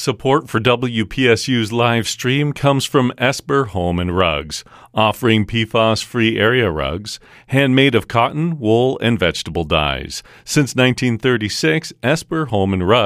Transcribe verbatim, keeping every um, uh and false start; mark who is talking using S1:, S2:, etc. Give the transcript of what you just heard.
S1: Support for W P S U's live stream comes from Esper Home and Rugs, offering P FAS-free area rugs, handmade of cotton, wool, and vegetable dyes. Since nineteen thirty-six, Esper Home and Rugs